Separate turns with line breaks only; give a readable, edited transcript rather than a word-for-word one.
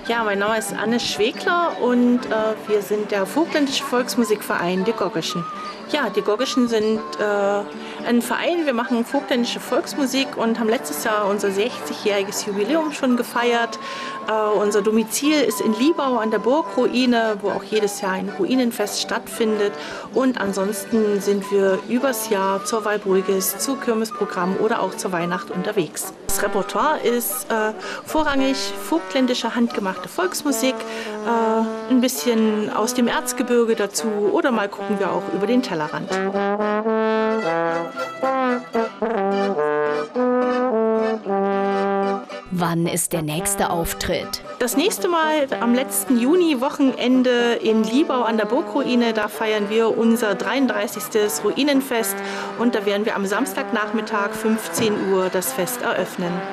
Ja, mein Name ist Anne Schwegler und wir sind der Vogtländische Volksmusikverein Die Goggeschen. Ja, die Goggeschen sind ein Verein, wir machen vogtländische Volksmusik und haben letztes Jahr unser 60-jähriges Jubiläum schon gefeiert. Unser Domizil ist in Liebau an der Burgruine, wo auch jedes Jahr ein Ruinenfest stattfindet. Und ansonsten sind wir übers Jahr zur Walpurgis, zu Kirmesprogrammen oder auch zur Weihnacht unterwegs. Das Repertoire ist vorrangig vogtländische handgemachte Volksmusik, ein bisschen aus dem Erzgebirge dazu oder mal gucken wir auch über den Tellerrand.
Wann ist der nächste Auftritt?
Das nächste Mal am letzten Juni-Wochenende in Liebau an der Burgruine. Da feiern wir unser 33. Ruinenfest und da werden wir am Samstagnachmittag 15 Uhr das Fest eröffnen.